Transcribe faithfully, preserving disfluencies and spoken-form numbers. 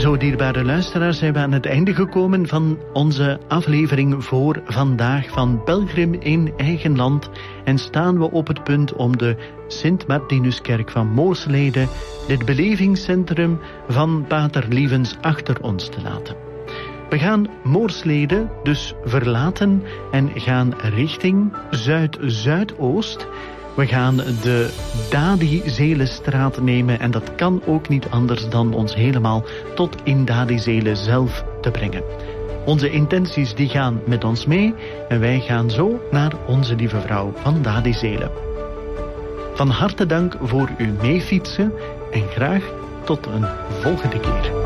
Zo, dierbare luisteraars, zijn we aan het einde gekomen van onze aflevering voor vandaag van Pelgrim in eigen land en staan we op het punt om de Sint-Martinuskerk van Mooslede, dit belevingscentrum van Pater Lievens, achter ons te laten. We gaan Mooslede dus verlaten en gaan richting Zuid-Zuidoost. We gaan de Dadi-Zelenstraat nemen en dat kan ook niet anders dan ons helemaal tot in Dadi-Zelen zelf te brengen. Onze intenties die gaan met ons mee en wij gaan zo naar Onze Lieve Vrouw van Dadi-Zelen. Van harte dank voor uw meefietsen en graag tot een volgende keer.